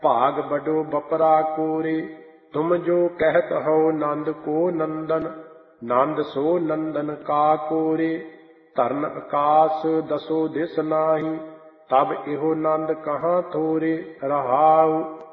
ਭਾਗ ਬਡੋ ਬਪਰਾ ਕੋਰੇ। ਤੁਮ ਜੋ ਕਹਿਤ ਹੋ ਨੰਦ ਕੋ ਨੰਦਨ, ਨੰਦ ਸੋ ਨੰਦਨ ਕਾ ਕੋਰੇ। ਧਰਨ ਆਕਾਸ ਦਸੋ ਦਿਸ ਨਾਹੀ, ਤਬ ਇਹੋ ਨੰਦ ਕਹਾਂ ਥੋਰੇ। ਰਹਾਉ